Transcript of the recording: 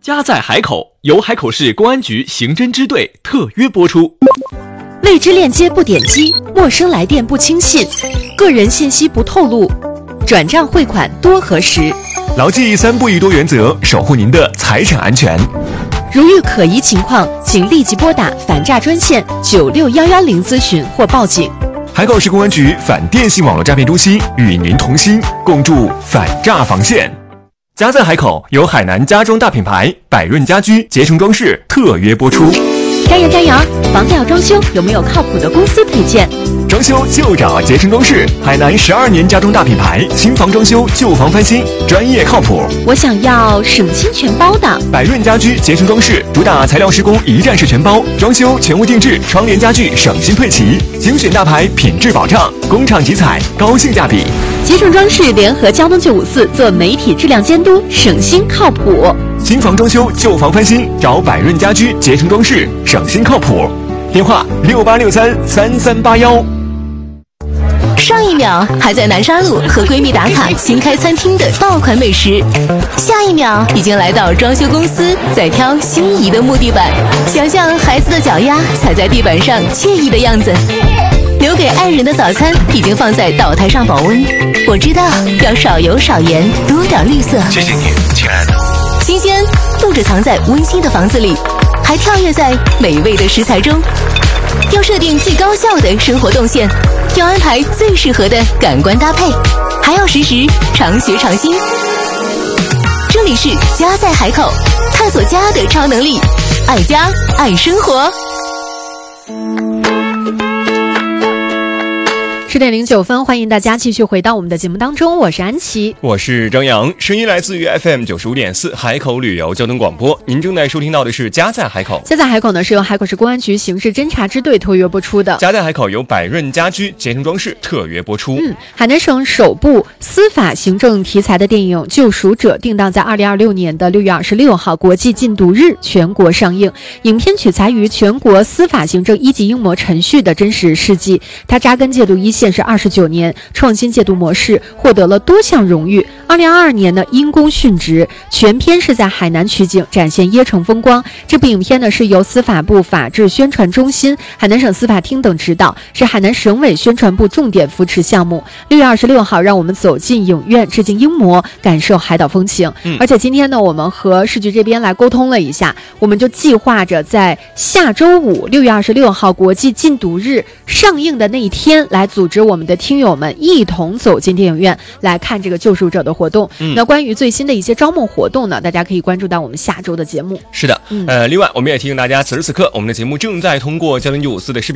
家在海口，由海口市公安局刑侦支队特约播出。 未知链接不点击，陌生来电不轻信，个人信息不透露，转账汇款多核实。 牢记3不1多原则，守护您的财产安全。 如遇可疑情况，请立即拨打反诈专线96110咨询或报警。 海口市公安局反电信网络诈骗中心与您同心，共筑反诈防线。家在海口，由海南家装大品牌百润家居结成装饰特约播出。 加油加油！房子要装修，有没有靠谱的公司推荐？ 装修就找结成装饰，海南12年家装大品牌，新房装修、旧房翻新，专业靠谱。 我想要省心全包的。 百润家居结成装饰主打材料施工一站式全包，装修全屋定制，窗帘家具省心配齐，精选大牌品质保障，工厂集采，高性价比。 结成装饰联合交通954做媒体质量监督，省心靠谱。 新房装修、旧房翻新，找百润家居结成装饰，省心靠谱。电话68633381。 上一秒还在南沙路和闺蜜打卡新开餐厅的爆款美食，下一秒已经来到装修公司，在挑心仪的木地板，想象孩子的脚丫踩在地板上惬意的样子。留给爱人的早餐已经放在岛台上保温，我知道要少油少盐，多点绿色。 谢谢你，亲爱的。 新鲜不止藏在温馨的房子里，还跳跃在美味的食材中。要设定最高效的生活动线，要安排最适合的感官搭配，还要时时常学常新。这里是家在海口，探索家的超能力，爱家爱生活。 10点09分，欢迎大家继续回到我们的节目当中，我是安琪， 我是张扬，声音来自于 FM 95.4海口旅游交通广播。您正在收听到的是家在海口。 家在海口呢，是由海口市公安局刑事侦查支队特约播出的。 家在海口由百润家居结成装饰特约播出。 海南省首部司法行政题材的电影《救赎者》定档在2026年的6月26号国际禁毒日全国上映。影片取材于全国司法行政1级英模程序的真实事迹，它扎根戒毒一线是29年，创新戒毒模式，获得了多项荣誉。2022年呢，因公殉职。全片是在海南取景，展现椰城风光。这部影片呢，是由司法部法制宣传中心、海南省司法厅等指导，是海南省委宣传部重点扶持项目。6月26号，让我们走进影院，致敬英模，感受海岛风情。而且今天呢，我们和市局这边来沟通了一下，我们就计划着在下周五6月26号国际禁毒日上映的那一天，来组织我们的听友们一同走进电影院来看这个救赎者的活动。那关于最新的一些招募活动呢，大家可以关注到我们下周的节目。 是的，另外我们也提醒大家，此时此刻我们的节目正在通过交通954的视频